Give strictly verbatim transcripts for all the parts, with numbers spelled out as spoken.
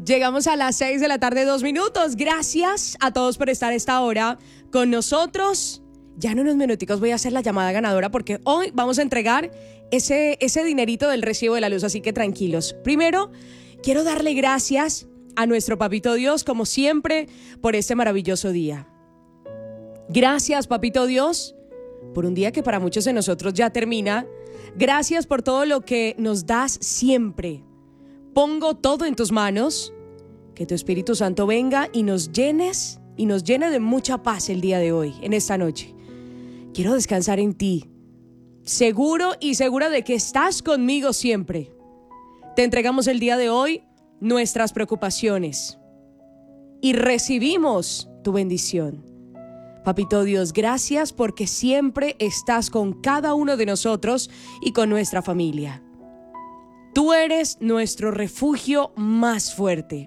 Llegamos a las seis de la tarde, dos minutos. Gracias a todos por estar a esta hora con nosotros. Ya en unos minuticos voy a hacer la llamada ganadora porque hoy vamos a entregar ese, ese dinerito del recibo de la luz, así que tranquilos. Primero, quiero darle gracias a nuestro Papito Dios, como siempre, por este maravilloso día. Gracias, Papito Dios, por un día que para muchos de nosotros ya termina. Gracias por todo lo que nos das siempre. Pongo todo en tus manos, que tu Espíritu Santo venga y nos llenes y nos llene de mucha paz el día de hoy, en esta noche. Quiero descansar en ti, seguro y segura de que estás conmigo siempre. Te entregamos el día de hoy nuestras preocupaciones y recibimos tu bendición. Papito Dios, gracias porque siempre estás con cada uno de nosotros y con nuestra familia. Tú eres nuestro refugio más fuerte.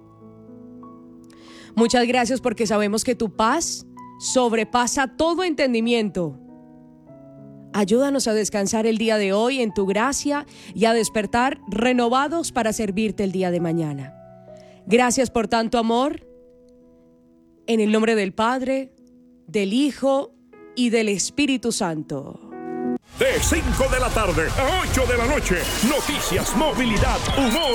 Muchas gracias porque sabemos que tu paz sobrepasa todo entendimiento. Ayúdanos a descansar el día de hoy en tu gracia y a despertar renovados para servirte el día de mañana. Gracias por tanto amor. En el nombre del Padre, del Hijo y del Espíritu Santo. De cinco de la tarde a ocho de la noche, noticias, movilidad, humor